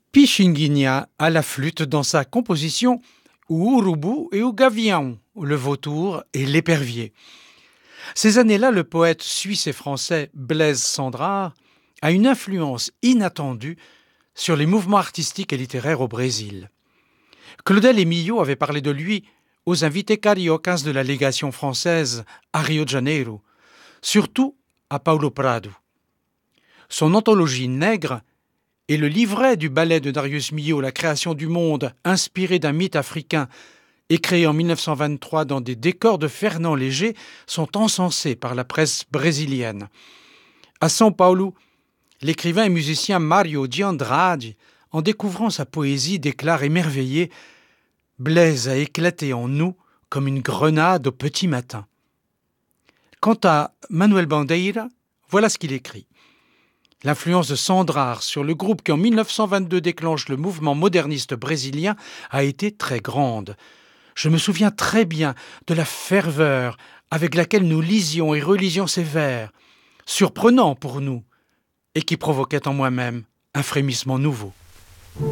Pichinguinha à la flûte dans sa composition ou Urubu et Gavião, le vautour et l'épervier. Ces années-là, le poète suisse et français Blaise Cendrars a une influence inattendue sur les mouvements artistiques et littéraires au Brésil. Claudel et Millau avaient parlé de lui aux invités cariocas de la légation française à Rio de Janeiro, surtout à Paulo Prado. Son anthologie Nègre et le livret du ballet de Darius Milhaud, La création du monde, inspiré d'un mythe africain et créé en 1923 dans des décors de Fernand Léger, sont encensés par la presse brésilienne. À São Paulo, l'écrivain et musicien Mario de Andrade, en découvrant sa poésie, déclare émerveillé « Blaise a éclaté en nous comme une grenade au petit matin ». Quant à Manuel Bandeira, voilà ce qu'il écrit. L'influence de Cendrars sur le groupe qui en 1922 déclenche le mouvement moderniste brésilien a été très grande. Je me souviens très bien de la ferveur avec laquelle nous lisions et relisions ces vers, surprenants pour nous, et qui provoquaient en moi-même un frémissement nouveau.